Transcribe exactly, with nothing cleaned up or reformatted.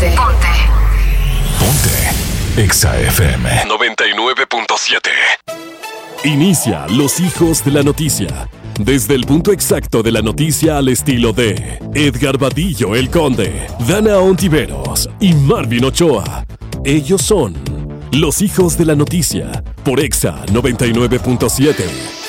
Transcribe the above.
Ponte. Ponte. Ponte. Exa F M noventa y nueve punto siete. Inicia Los Hijos de la Noticia. Desde el punto exacto de la noticia al estilo de Edgar Vadillo el Conde, Dana Ontiveros y Marvin Ochoa. Ellos son Los Hijos de la Noticia por Exa noventa y nueve punto siete.